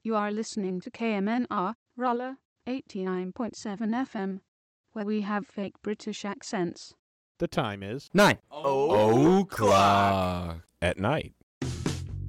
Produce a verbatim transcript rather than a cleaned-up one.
You are listening to K M N R, Rolla, eighty-nine point seven F M, where we have fake British accents. The time is Nine o'clock at night.